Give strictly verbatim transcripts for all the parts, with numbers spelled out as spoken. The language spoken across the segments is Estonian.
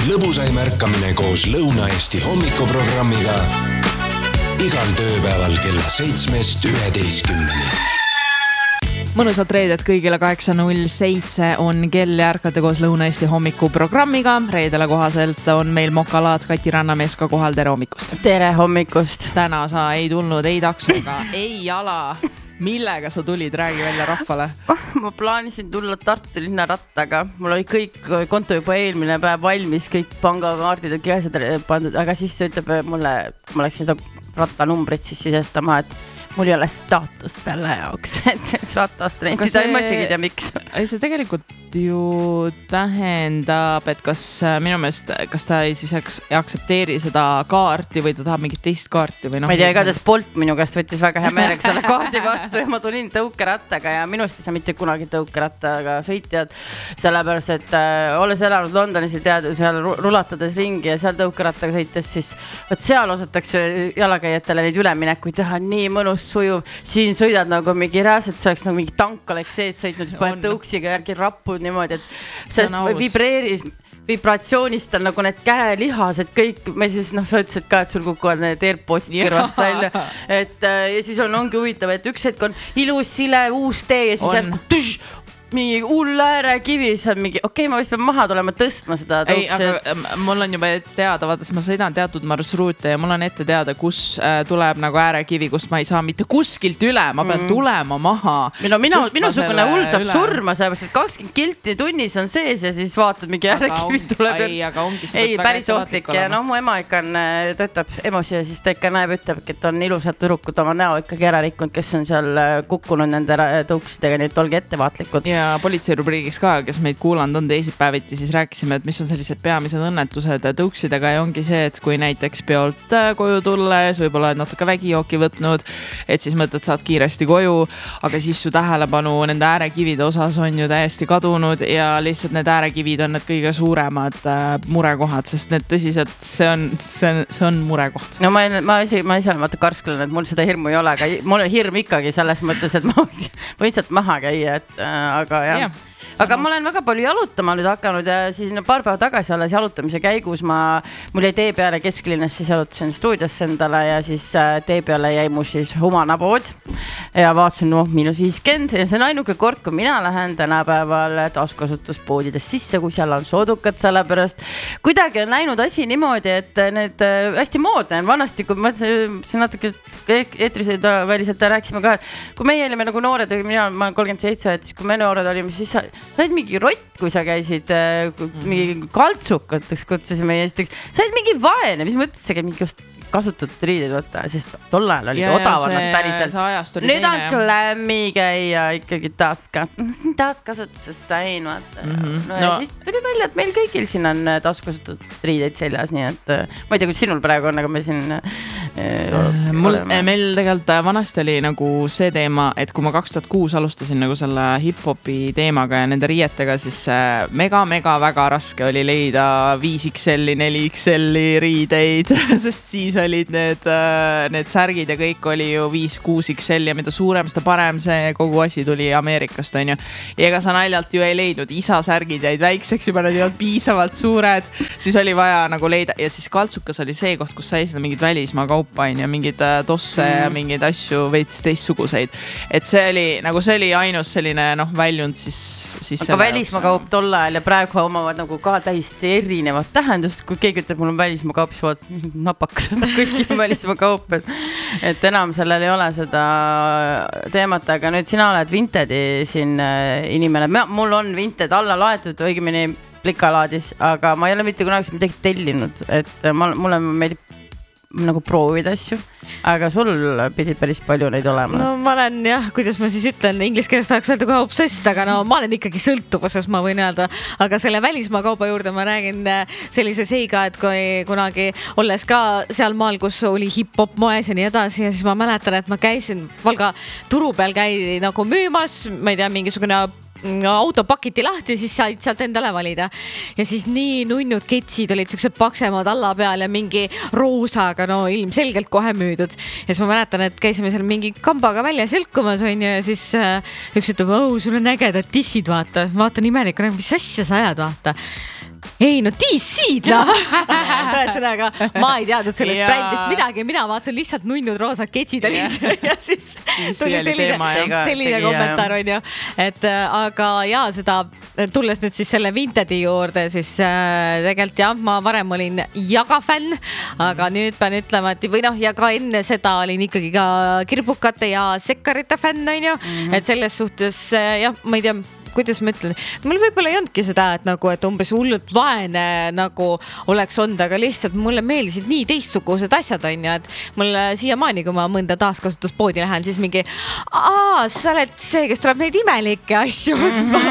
Lõbusaim ärkamine koos Lõuna-Eesti hommikuprogrammiga igal tööpäeval kella seitsmest üheteistkümneni. Mõnusat reedet kõigile kaheksa null seitse on kell ja ärkate koos Lõuna-Eesti hommikuprogrammiga. Reedele kohaselt on meil Mokalaat Kati Rannamees ka kohal. Tere hommikust. Tere hommikust. Täna sa ei tulnud ei taksoga, ei jala. Millega sa tulid? Räägi välja rahvale. Ma plaanisin tulla Tartu linna rattaga. Mul oli kõik konto juba eelmine päev valmis, kõik pangakaardid on käesed pandud, aga siis see ütleb mulle, kui ma läksin seda rattanumbrit siis sisestama, et mul ei ole staatus selle jaoks, et ratast rentida ei massigi tea miks. See tegelikult ju tähendab, et kas minu meelest, kas ta ei siis aksepteeri seda kaarti või ta tahab mingit teist kaarti või noh. Ma ei tea, igatahes Bolt minu käest võttis väga hea meelega selle kaardi vastu ja ma tulin tõukerattaga ja minust ei saa mitte kunagi tõukerattaga sõitjad, sellepärast, et äh, olles elanud Londonis ja tead, seal rulatades ringi ja seal tõukerattaga sõites, siis võt seal osatakse jalakäijatele neid üleminekuid teha nii mõnus sujuv. Siin sõidad nagu mingi rääsed, see oleks nagu mingi tank oleks sees sõitnud, siis paned tõuksiga järgi rappud niimoodi, et sellest vibreeris, vibratsioonist on nagu need käelihased kõik, me siis noh, sa ütlesid ka, et sul kukuvad need AirPodsid kõrvast välja, et ja siis on, ongi huvitav, et üks hetk on ilus sile, uus tee ja siis järg tüš, mingi hull äärekivi, siis on mingi, okei, okay, ma vist pean maha tulema tõstma seda tõuksi. Ei, aga mul on juba teada, vaata, ma sõidan teatud marsruute ja mul on ette teada, kus äh, tuleb nagu äärekivi, kust ma ei saa mitte kuskilt üle, ma pean mm. tulema maha. Minu, minu, minusugune hull saab üle. Surma, sellepärast, et kakskümmend kilti tunnis on sees ja siis vaatad, mingi äärekivi tuleb. Ei, aga ongi ei, päris ohtlik ja noh, mu ema ikka on, töötab emosi ja siis ta ikka näeb, ütleb, et on ilusad tüdrukud oma näo ikkagi ära rikkunud, kes on seal kukkunud nende tõuksidega, nii et olge ettevaatlikud. Ja politseirubriigis ka, kes meid kuulanud on teisipäeviti, siis rääkisime, et mis on sellised peamised õnnetused tõuksidega ja ongi see, et kui näiteks peolt koju tulles, võib-olla natuke vägijooki võtnud, et siis mõtled, saad kiiresti koju, aga siis su tähelepanu nende äärekivide osas on ju täiesti kadunud ja lihtsalt need äärekivid on need kõige suuremad murekohad, sest need tõsiselt, see on, see, see on murekoht. No ma, ma, isi, ma ise olen vaata karsklen, et mul seda hirmu ei ole, aga mul on hirm ikkagi selles mõttes, et ma võin sealt maha käia, et aga jah. Ja. Aga ma olen väga palju jalutama nüüd hakanud ja siis paar päeva tagasi alles jalutamise käigus ma, mul jäi tee peale kesklinnas, siis jalutasin stuudiosse endale ja siis tee peale jäi mu siis humanapood ja vaatasin, noh, miinus viiskümmend ja see on ainuke kord, kui mina lähen tänapäeval taaskasutuspoodides sisse, kui seal on soodukad, sellepärast kuidagi on läinud asi niimoodi, et need hästi moodne on vanasti, kui ma see natuke eetrised väliselt rääkisime ka, et kui meie olime nagu noored, mina ma olen kolmkümmend seitse, et siis kui me noored olime, siis sa olid mingi rott, kui sa käisid mingi kaltsukateks kutsusime ja siis sa olid mingi vaene, mis mõttes see mingi just kasutatud riided võtta, sest tol ajal olid ja, odavad nad päriselt. Nüüd on klämmi käia ikkagi taaskas, taaskasutuses sain, vaata. Mm-hmm. No, no. Ja siis tuli välja, et meil kõigil siin on taaskasutatud riideid seljas, nii et ma ei tea, kui sinul praegu on, aga me siin äh, mul, meil tegelikult vanasti oli nagu see teema, et kui ma kaks tuhat kuus alustasin nagu selle hip-hopi teemaga ja nende riietega, siis mega, mega, väga raske oli leida viis X L-i, neli X L-i riideid, sest siis olid need, need särgid ja kõik oli ju viis kuus X L ja mida suurem, seda parem see kogu asi tuli Ameerikast, on ju. Ja ega sa naljalt ju ei leidnud, isa särgid jäid väikseks, juba nad ei olnud piisavalt suured, siis oli vaja nagu leida ja siis kaltsukas oli see koht, kus sai seda mingid välismaa kaupa ja mingid tosse mm. ja mingeid asju veits teistsuguseid. Et see oli, nagu see oli ainus selline noh, väljund siis, siis aga välismaa kaup tol ajal ja praegu omavad nagu ka täiesti erinevat tähendust, kui keegi ütleb, mul on välismaa kaup, siis vaat napakas kõik välismaa kaup, et, et enam sellel ei ole seda teemat, aga nüüd sina oled Vinteedi siin inimene, mul on Vinted alla laetud, õigemini plikalaadis, aga ma ei ole mitte kunagi midagi tellinud, et ma, mulle meeldib nagu proovida asju, aga sul pidid päris palju neid olema. No ma olen jah, kuidas ma siis ütlen, inglise keeles tahaks öelda kohe obsessed, aga no ma olen ikkagi sõltuvuses, ma võin öelda, aga selle välismaa kauba juurde ma räägin sellise seiga, et kui kunagi olles ka seal maal, kus oli hip-hop moes ja nii edasi ja siis ma mäletan, et ma käisin Valga turu peal käi nagu müümas, ma ei tea, mingisugune auto pakiti lahti, siis said sealt endale valida. Ja siis nii nunnud ketsid olid sellised paksemad alla peal ja mingi roosaga, no ilmselgelt kohe müüdud. Ja siis ma mäletan, et käisime seal mingi kambaga välja selkumas, on ju, ja siis äh, üks ütleb, oh, sul on ägedad tissid, vaata. Vaata nimelik, mis asja sa ajad, vaata. ei no D C-d noh. Ühesõnaga, ma ei teadnud sellest ja... brändist midagi, mina vaatasin lihtsalt nunnud roosa ketsid olid ja siis tuli selline, selline kommentaar on ju, et aga ja seda tulles nüüd siis selle Vintedi juurde, siis äh, tegelikult jah, ma varem olin Jaga fänn, aga nüüd pean ütlema, et või noh, ja ka enne seda olin ikkagi ka Kirbukate ja Sekkarite fänn on ju, mm-hmm. et selles suhtes jah, ma ei tea, kuidas ma ütlen, mul võib-olla ei olnudki seda, et nagu, et umbes hullult vaene nagu oleks olnud, aga lihtsalt mulle meeldisid nii teistsugused asjad on ja, et mulle siiamaani, kui ma mõnda taaskasutuspoodi lähen, siis mingi, aa, sa oled see, kes tuleb neid imelikke asju ostma.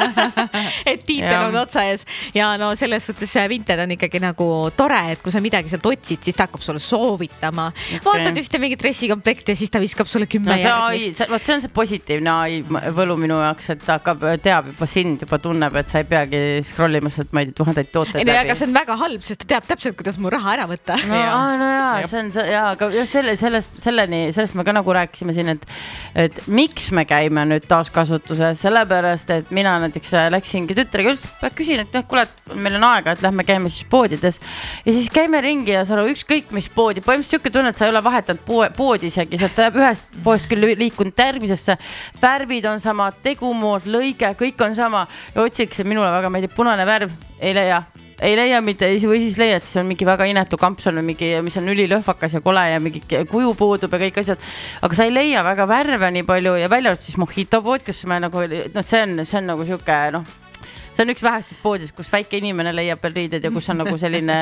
Et tiitel on otsa ees ja no selles suhtes see Vinted on ikkagi nagu tore, et kui sa midagi sealt otsid, siis ta hakkab sulle soovitama. Okay. Vaatad ühte mingi dressikomplekti ja siis ta viskab sulle kümme no, järgmist. Ai, see on see positiivne ai võlu minu jaoks, et ta hakkab teab juba sind, juba tunneb, et sa ei peagi scrollima seda, ma ei tea, tuhandeid tooteid läbi. Aga see on väga halb, sest ta teab täpselt, kuidas mu raha ära võtta. No, ja. no jaa, see on see, jaa, aga selle, sellest, selleni, sellest me ka nagu rääkisime siin, et, et miks me käime nüüd taaskasutuses, sellepärast, et mina näiteks läksingi tütrega üldse, küsin, et kuule, meil on aega, et lähme käime siis poodides ja siis käime ringi ja sa ükskõik mis poodi, põhimõtteliselt siuke tunne, et sa ei ole vahetanud poodi isegi, sa oled ühest poest küll liikunud järgmisesse, värvid on sama, tegumood, lõige, kõik on sama ja otsiks, et minule väga meeldib punane värv, ei leia, ei leia mitte või siis leiad, siis on mingi väga inetu kampson või mingi, mis on ülilõhvakas ja kole ja mingi kuju puudub ja kõik asjad, aga sa ei leia väga värve nii palju ja välja siis Mojito pood, kus me nagu, no see on, see on nagu siuke, noh, see on üks vähestest poodis, kus väike inimene leiab veel riided ja kus on nagu selline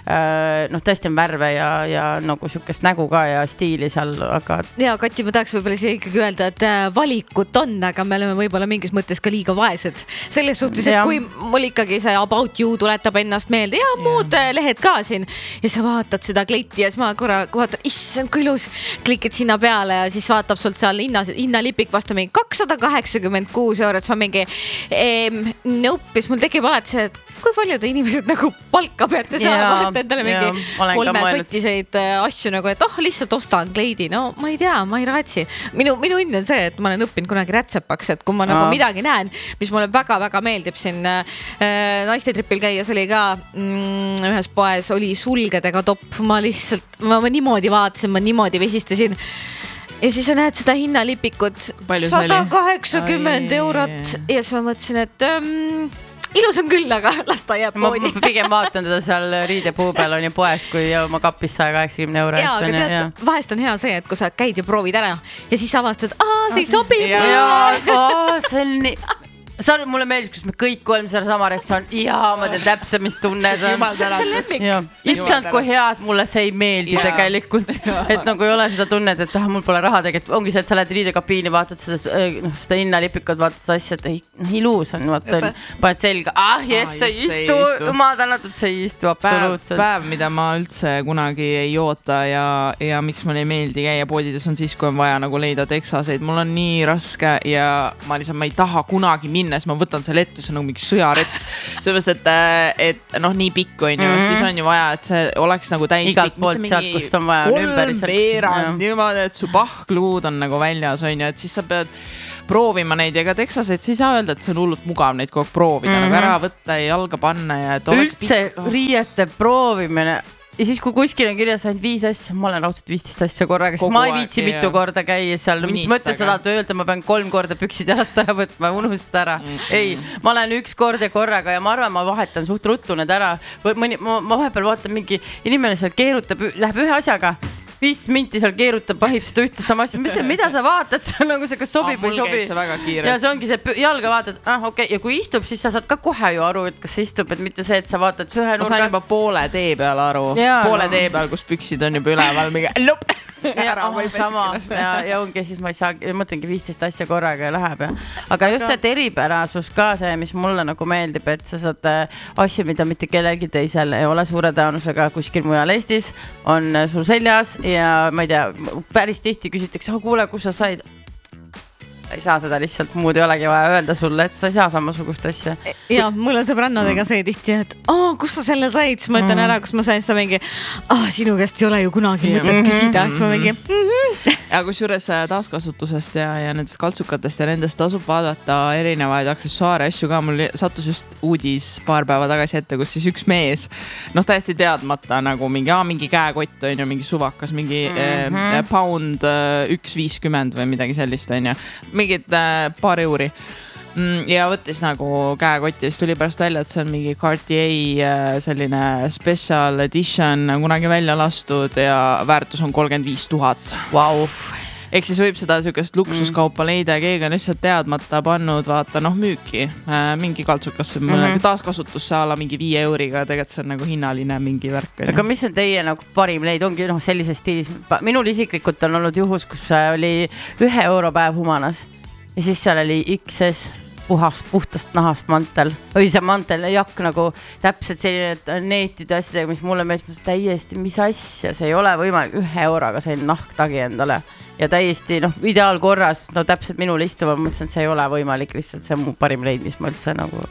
noh, tõesti on värve ja, ja nagu siukest nägu ka ja stiili seal, aga... Ja Kati, ma tahaks võib-olla siia ikkagi öelda, et valikut on, aga me oleme võib-olla mingis mõttes ka liiga vaesed. Selles suhtes, et ja. kui mul ikkagi see About You tuletab ennast meelde ja, ja muud lehed ka siin ja sa vaatad seda kleiti ja siis ma korra vaatan, issand, kui ilus, klikid sinna peale ja siis vaatab sult seal hinna, hinnalipik vastu mingi kakssada kaheksakümmend kuus eurot, siis ma mingi ehm, nope, siis mul tekib alati see, et kui paljud inimesed nagu palka peate saama, et endale mingi kolme sotiseid asju nagu, et oh, lihtsalt ostan kleidi. No ma ei tea, ma ei raatsi. Minu, minu õnn on see, et ma olen õppinud kunagi rätsepaks, et kui ma nagu midagi näen, mis mulle väga-väga meeldib siin äh, naistetripil käies oli ka mm, ühes poes oli sulgedega topp. Ma lihtsalt, ma, ma niimoodi vaatasin, ma niimoodi vesistasin. Ja siis sa näed seda hinnalipikut sada kaheksakümmend eurot ja siis ma mõtlesin, et um, ilus on küll, aga las ta jääb poodi. Ma pigem vaatan teda seal riidepuu peal on ju poes, kui oma kapis sada kaheksakümmend euro. Jaa, aga tead, ja. vahest on hea see, et kui sa käid ja proovid ära ja siis avastad, aa, see ei sobi. Jaa, jaa, see on nii... Sa, mulle meeldib, kus me kõik kolm selle sama reaktsioon. Jaa, ma tean täpselt, mis tunned on. Issand, kui hea, et mulle see ei meeldi ja. tegelikult. Et nagu ei ole seda tunnet, et ah, mul pole raha tegelikult. Ongi see, et sa lähed riidekabiini, vaatad seda, no, seda hinnalipikut, vaatad seda asja, et ei, ilus on. Vaata, paned selga. Ah, jess, see ei istu. Ma tänatud, see ei istu absoluutselt. Päev, päev, mida ma üldse kunagi ei oota ja, ja miks mulle ei meeldi käia poodides on siis, kui on vaja nagu leida teksaseid. Mul on nii raske ja ma lihtsalt, ma ei taha kunagi minna. Siis ma võtan selle ette, see on nagu mingi sõjarett. Sellepärast, et, et noh, nii pikk on ju, mm-hmm. siis on ju vaja, et see oleks nagu täis igalt poolt sealt, kust on vaja. Kolm veerand, niimoodi, et su pahkluud on nagu väljas on ju, et siis sa pead proovima neid ja ka teksaseid, siis ei saa öelda, et see on hullult mugav neid kogu proovida, mm-hmm. nagu ära võtta ja jalga panna ja et oleks üldse pikk... riiete proovimine. Ja siis, kui kuskil on kirjas ainult viis asja, ma olen raudselt viisteist asja korraga, sest ma ei viitsi mitu korda käia seal. Mis mõttes seda öelda, ma pean kolm korda püksid jalast ära võtma ja unustada ära. Mm-hmm. Ei, ma olen üks kord ja korraga ja ma arvan, ma vahetan suht ruttu need ära. Mõni, ma, ma vahepeal vaatan mingi inimene seal keerutab, läheb ühe asjaga. Viis minti seal keerutab, pahib seda ühte sama asja. Mis, mida sa vaatad? See on nagu see, kas sobib või sobi. Ja see ongi see jalga vaatad. Ah, okei. Okay. Ja kui istub, siis sa saad ka kohe ju aru, et kas see istub, et mitte see, et sa vaatad ühe nurga. Ma saan juba poole tee peal aru. Ja, poole no. tee peal, kus püksid on juba üleval. Mingi lup. Ja, oh, sama. Ja, ja ongi, siis ma ei saa, mõtlengi viisteist asja korraga ja läheb. Ja. Aga just see eripärasus ka see, mis mulle nagu meeldib, et sa saad asju, mida mitte kellelgi teisel ei ole suure tõenusega kuskil mujal Eestis, on sul seljas ja ma ei tea, päris tihti küsitakse, oh, kuule, kus sa said? ei saa seda lihtsalt, muud ei olegi vaja öelda sulle, et sa ei saa samasugust asja. Ja mul on sõbrannadega see tihti, et aa, kus sa selle said, siis ma ütlen ära, kus ma sain seda mingi, ah, sinu käest ei ole ju kunagi mõtet küsida, siis ma mingi mm-hmm. Ja kus juures taaskasutusest ja, ja nendest kaltsukatest ja nendest tasub vaadata erinevaid aksessuaare asju ka. Mul sattus just uudis paar päeva tagasi ette, kus siis üks mees, noh täiesti teadmata nagu mingi, aa, mingi käekott on ju, mingi suvakas, mingi mm-hmm. eh, pound üks viiskümmend või midagi sellist on ju, mingid eh, paar euri. Ja võttis nagu käekotti ja siis tuli pärast välja, et see on mingi Cartier selline special edition kunagi välja lastud ja väärtus on kolmkümmend viis tuhat. Wow. Ehk siis võib seda sükest luksuskaupa leida ja keegi on lihtsalt teadmata pannud, vaata, noh, müüki. Mingi kaltsukas, mm-hmm. taaskasutusse ala mingi viie euriga, tegelikult see on nagu hinnaline mingi värk. Aga mis on teie nagu parim leid? Ongi noh, sellises stiilis. Minul isiklikult on olnud juhus, kus oli ühe euro päev Humanas ja siis seal oli X S puhast, puhtast nahast mantel. Või see mantel, jakk nagu täpselt selline neetide asjadega, mis mulle meelest täiesti, mis asja, see ei ole võimalik. Ühe euroga sain nahktagi endale ja täiesti noh, ideaalkorras, no täpselt minul istuma, ma mõtlesin, et see ei ole võimalik, lihtsalt see on mu parim leid, mis ma üldse nagu...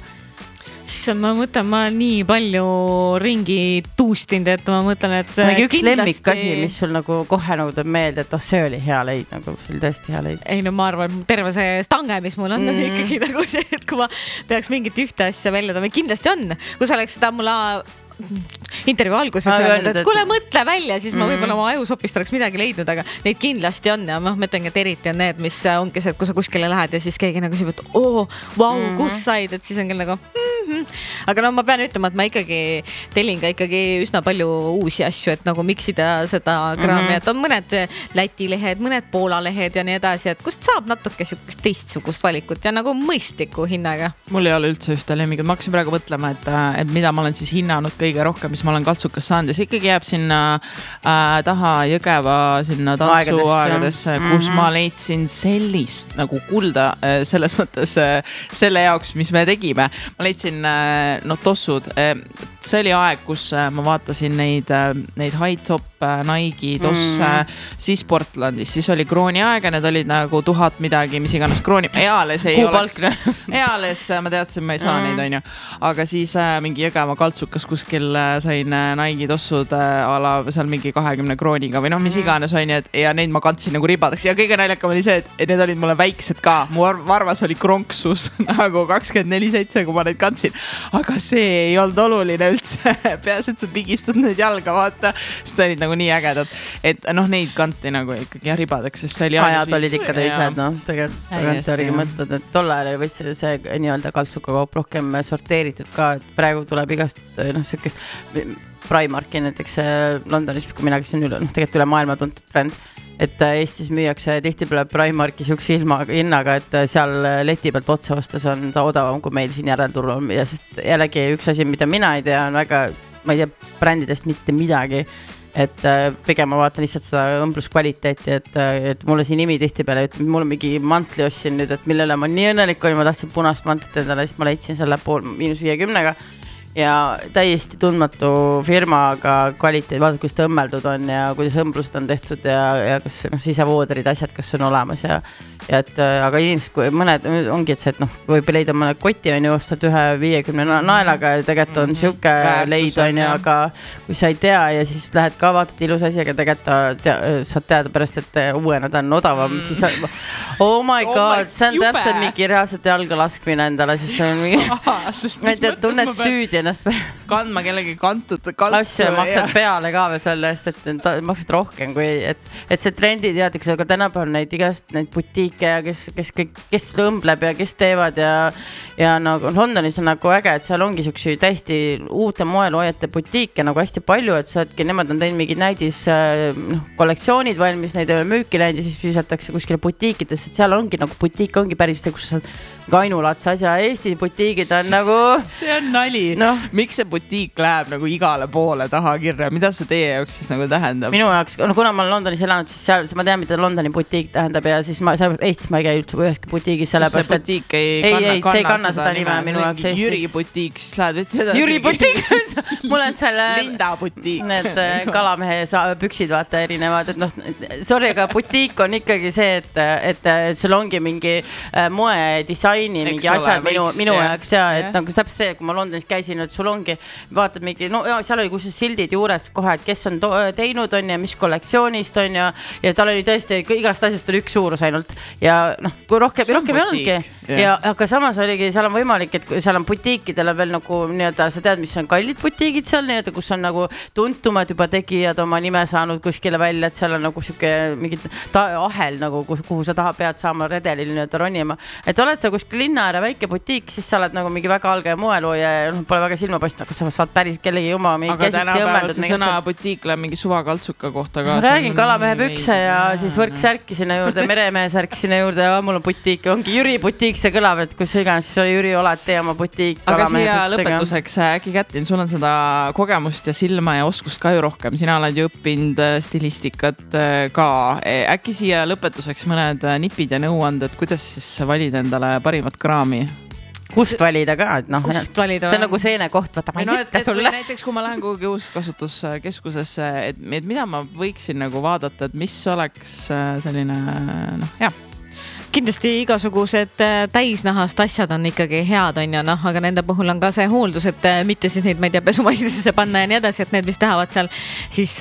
Siis ma mõtlen, ma nii palju ringi tuustinud, et ma mõtlen, et mingi üks kindlasti... lemmikasi, mis sul nagu kohe nagu teeb meelde, et oh, see oli hea leid, nagu see oli tõesti hea leid. Ei no ma arvan, terve see stange, mis mul on, mm. on ikkagi nagu see, et kui ma peaks mingit ühte asja välja tooma, kindlasti on, kui sa oleks seda mulle intervjuu alguses öelnud, et kuule mõtle välja, siis ma võib-olla oma ajusopist oleks midagi leidnud, aga neid kindlasti on ja ma mõtlengi, et eriti on need, mis ongi see, et kui sa kuskile lähed ja siis keegi nagu küsib, et oo, vau, kus said, et siis on küll nagu mm-hmm. Aga no ma pean ütlema, et ma ikkagi telin ka ikkagi üsna palju uusi asju, et nagu miksida seda kraami, mm-hmm. et on mõned Läti lehed, mõned Poola lehed ja nii edasi, et kust saab natuke sükest teistsugust valikut ja nagu mõistliku hinnaga. Mul ei ole üldse ühte lemmikut, ma hakkasin praegu mõtlema, et, et mida ma olen siis hinnanud kõige rohkem, mis ma olen kaltsukas saanud ja see ikkagi jääb sinna äh, taha Jõgeva sinna tantsuaegadesse, kus mm-hmm. ma leidsin sellist nagu kulda äh, selles mõttes äh, selle jaoks, mis me tegime. Ma leidsin äh, no tossud. Äh, see oli aeg, kus äh, ma vaatasin neid, äh, neid high top äh, Nike tosse mm. siis Portlandis, siis oli krooni aeg ja need olid nagu tuhat midagi, mis iganes krooni. Eales ei oleks. Eales ma teadsin, ma ei saa mm. neid, on ju. Aga siis äh, mingi Jõgeva kaltsukas kuskil äh, sain äh, Nike tossud äh, ala seal mingi kahekümne krooniga või noh, mis iganes on ju, et ja neid ma kandsin nagu ribadeks ja kõige naljakam oli see, et need olid mulle väiksed ka. Mu varvas oli kronksus nagu kakskümmend neli seitse, kui ma neid kandsin. Aga see ei olnud oluline üldse. Peas, et sa pigistad need jalga, vaata. Sest olid nagu nii ägedad, et noh, neid kanti nagu ikkagi ribadeks, sest see oli ajad olid ikka teised, noh, tegelikult oligi mõtled, et tol ajal võis see nii-öelda kaltsukakaup rohkem sorteeritud ka, et praegu tuleb igast, noh, sükest Primarki näiteks Londonis, kui mina käisin üle, noh, tegelikult üle maailma tuntud bränd, et Eestis müüakse tihtipeale Primarki sükse ilma hinnaga, et seal leti pealt otsa ostes on ta odavam kui meil siin järelturul ja sest jällegi üks asi, mida mina ei tea, on väga, ma ei tea brändidest mitte midagi, et pigem ma vaatan lihtsalt seda õmbluskvaliteeti, et, et mulle siin nimi tihti peale, et mul mingi mantli ostsin nüüd, et millele ma nii õnnelik olin, ma tahtsin punast mantlit endale, siis ma leidsin selle pool miinus viiekümnega ja täiesti tundmatu firmaga kvaliteet, vaatad, kuidas ta õmmeldud on ja kuidas õmblused on tehtud ja, ja kas no, sisevooderid, asjad, kas on olemas ja, ja et aga inimesed, kui mõned ongi, et see, et noh, võib leida mõne koti on ju, ostad ühe viiekümne naelaga ja tegelikult on siuke leid on ju, aga kui sa ei tea ja siis lähed ka vaatad ilus asi, aga tegelikult tea, saad teada pärast, et uuena ta on odavam, mm. siis oh my god, see on täpselt mingi reaalselt jalga laskmine endale, siis see on mingi ma ei tea, tunned süüdi ennast kandma kellegi kantud kaltsu. Maksad peale ka veel selle eest, et maksad rohkem kui, et, et see trendi teadlikus, aga tänapäeval neid igast neid butiike ja kes, kes, kes, kes õmbleb ja kes teevad ja, ja nagu Londonis on nagu äge, et seal ongi siuksi täiesti uute moel hoiate butiike nagu hästi palju, et saadki, nemad on teinud mingid näidis noh, kollektsioonid valmis, neid müüki läinud ja siis visatakse kuskile butiikides, et seal ongi nagu butiik ongi päris see, kus sa ainulaadse asja, Eesti butiigid on nagu see on nali no. Miks see butiik läheb nagu igale poole taha kirja, mida see teie jaoks siis nagu tähendab? Minu jaoks, no kuna ma olen Londonis elanud, siis seal ma tean, mida Londoni butiik tähendab ja siis ma seal Eestis ma ei käi üldse üheski butiigis. Sest see butiik ei kanna, ei, ei, kanna, ei kanna seda nime minu jaoks Eestis. Jüri butiik, siis lähed, et seda... Jüri butiik, mul on selle... Linda butiik. Need kalamehe püksid vaata erinevad, et noh, sorry, aga butiik on ikkagi see, et, et sul ongi mingi moe disaini, mingi asjad minu, minu jaoks ja, et yeah. nagu täpselt see, kui ma Londonis käisin, et sul ongi, vaatad mingi, no ja, seal oli kusjuures sildid juures kohe, et kes on to teinud on ja mis kollektsioonist on ja, ja tal oli tõesti, igast asjast oli üks suurus ainult ja noh, kui rohkem, rohkem ei olnudki yeah. ja aga samas oligi, seal on võimalik, et seal on butiikidele veel nagu nii-öelda, sa tead, mis on kallid butiigid seal nii-öelda, kus on nagu tuntumad juba tegijad oma nime saanud kuskile välja, et seal on nagu siuke mingi ahel nagu, kuhu sa taha pead saama redelil nii-öelda ronima. Et oled sa kuskil linna ääre väike butiik, siis sa oled nagu mingi väga alge moeloo ja no, pole väga silmapostna, kas sa saad päris kellegi oma mingi aga tänapäeval see sõna butiik läheb mingi suvakaltsuka kohta ka. Ma räägin kalamehe pükse ja siis võrksärki sinna juurde, meremehe särk sinna juurde ja mul on butiik, ongi Jüri butiik, see kõlab, et kus iganes siis oli Jüri oled, tee oma butiik. Aga siia lõpetuseks äkki Kätlin, sul on seda kogemust ja silma ja oskust ka ju rohkem, sina oled ju õppinud stilistikat ka. Äkki siia lõpetuseks mõned nipid ja nõuanded, kuidas siis valida endale parimat kraami? Kust valida ka, et noh, see on nagu seene koht, vaata ma ei no, ütle sulle. Näiteks kui ma lähen kuhugi uuskasutuskeskusesse, et, et mida ma võiksin nagu vaadata, et mis oleks selline, noh, jah. Kindlasti igasugused täisnahast asjad on ikkagi head, on ju, noh, aga nende puhul on ka see hooldus, et mitte siis neid, ma ei tea, pesumasinisse panna ja nii edasi, et need, mis tahavad seal siis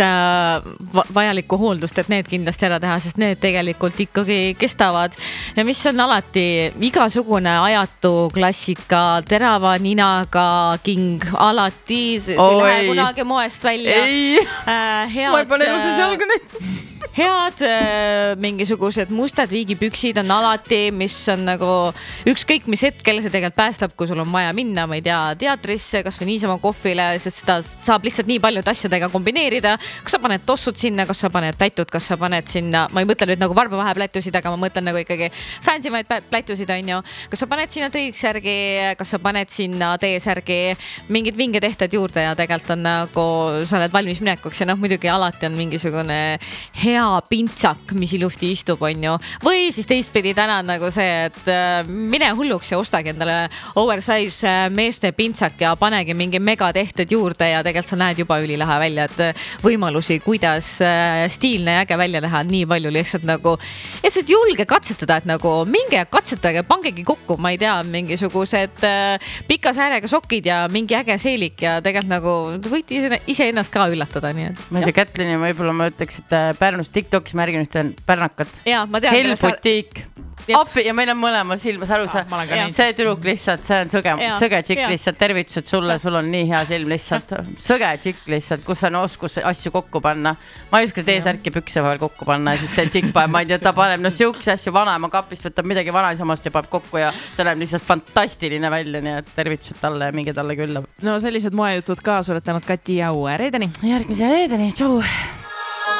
vajalikku hooldust, et need kindlasti ära teha, sest need tegelikult ikkagi kestavad. Ja mis on alati igasugune ajatu klassika, terava ninaga king, alati, see lähe kunagi moest välja. Ei, äh, head, ma ei pane eluse seal neid. Head äh, mingisugused mustad viigipüksid on alati, mis on nagu ükskõik mis hetkel see tegelikult päästab, kui sul on vaja minna, ma ei tea, teatrisse, kas või niisama kohvile, sest seda saab lihtsalt nii paljude asjadega kombineerida. Kas sa paned tossud sinna, kas sa paned plätud, kas sa paned sinna, ma ei mõtle nüüd nagu varbavähe plätusid, aga ma mõtlen nagu ikkagi fansimaid plätusid, on ju. Kas sa paned sinna tõiksärgi, kas sa paned sinna teesärgi, mingid vingetehted juurde ja tegelikult on nagu, sa oled valmis minekuks ja noh, muidugi alati on mingisugune hea pintsak, mis ilusti istub, on ju. Või siis teistpidi täna on nagu see, et mine hulluks ja ostagi endale oversize meeste pintsak ja panegi mingi megatehted juurde ja tegelikult sa näed juba ülilahe välja, et võimalusi, kuidas stiilne ja äge välja näha, nii palju lihtsalt nagu, lihtsalt julge katsetada, et nagu minge katsetage, pangegi kokku, ma ei tea, mingisugused pika säärega sokid ja mingi äge seelik ja tegelikult nagu võite ise ennast ka üllatada, nii et. Ma ei tea, Kätlini võib-olla ma ütleks, et Pärnus TikTokis märgin ühte pärnakat. Ja, ma tean. Hellbutiik. Appi ja meil on mõlemal silmas aru, see tüdruk lihtsalt, see on sõge, sõge tšikk lihtsalt, tervitused sulle, sul on nii hea silm lihtsalt, sõge tšikk lihtsalt, kus on oskus asju kokku panna. Ma ei uska teesärki pükse vahel kokku panna ja siis see tšikk paneb, ma ei tea, ta paneb no siukse asju vanaema kapist, võtab midagi vanaisamast ja paneb kokku ja see läheb lihtsalt fantastiline välja, nii et tervitused talle ja minge talle külla. No sellised moejutud ka suretanud Kati Jau, reedeni. Järgmise reedeni, tšau!